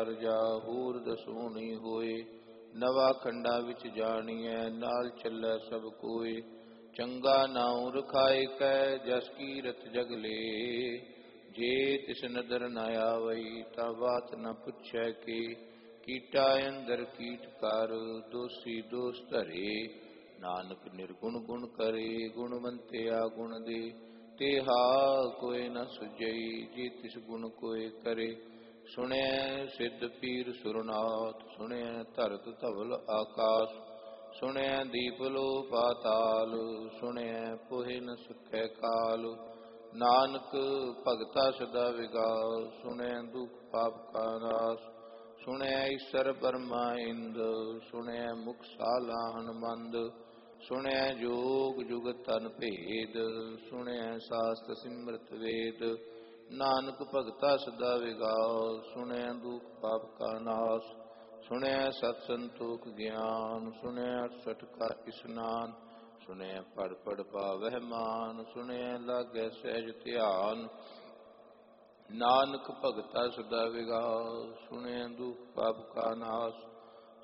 ਜਾ ਹੋਰ ਦਸੂਣੀ ਹੋਏ। ਨਵਾ ਖੰਡਾ ਵਿੱਚ ਜਾਣੀਐ ਨਾਲ ਚੱਲੈ ਸਭ ਕੋਏ। ਚੰਗਾ ਨਾਉ ਰਖਾਏ ਕੈ ਜਸ ਕੀਰਤ ਜਗ ਲੇ। ਜੇ ਤਿਸ ਨਦਰ ਨ ਆਵਈ ਤਾਂ ਬਾਤ ਨ ਪੁੱਛੈ ਕੇ। ਕੀਟਾ ਅੰਦਰ ਕੀਟ ਕਰ ਦੋਸੀ ਦੋਸ ਧਰੇ। ਨਾਨਕ ਨਿਰਗੁਣ ਗੁਣ ਕਰੇ ਗੁਣਵੰਤਿਆ ਗੁਣ ਦੇ। ਤੇਹਾ ਕੋਇ ਨ ਸੁਝਈ ਜੇ ਤਿਸ ਗੁਣ ਕੋਇ ਕਰੇ। ਸੁਣਿਐ ਸਿੱਧ ਪੀਰ ਸੁਰਨਾਥ ਸੁਣਿਐ ਧਰਤ ਧਵਲ ਆਕਾਸ਼। ਸੁਣਿਐ ਦੀਪ ਲੋ ਪਾਤਾਲ ਸੁਣਿਐ ਪੋਹਿ ਨ ਸਕੈ ਕਾਲ। ਨਾਨਕ ਭਗਤਾ ਸਦਾ ਵਿਗਾਸ ਸੁਣਿਐ ਦੁਖ ਪਾਪ ਕਾ ਨਾਸ। ਸੁਣਿਐ ਈਸਰ ਬਰਮਾ ਇੰਦ ਸੁਣਿਐ ਮੁਖ ਸਾਲਾ ਹਨਮੰਦ। ਸੁਣਿਐ ਜੋਗ ਜੁਗਤ ਤਨ ਭੇਦ ਸੁਣਿਐ ਸਾਸਤ ਸਿਮਰਤ ਵੇਦ। ਨਾਨਕ ਭਗਤਾ ਸਦਾ ਵਿਗਾਸ ਸੁਣਿਐ ਦੁਖ ਪਾਪ ਕਾ ਨਾਸ। ਸੁਣਿਐ ਸਤ ਸੰਤੋਖ ਗਿਆਨ ਸੁਣਿਐ 68 ਕਾ ਇਸਨਾਨ। ਸੁਣਿਐ ਪੜ ਪੜ ਪਾਵਹਿ ਮਾਨ ਸੁਣਿਐ ਲਾਗੈ ਸਹਿਜ ਧਿਆਨ। ਨਾਨਕ ਭਗਤਾ ਸਦਾ ਵਿਗਾਸ ਸੁਣਿਐ ਦੁਖ ਪਾਪ ਕਾ ਨਾਸ।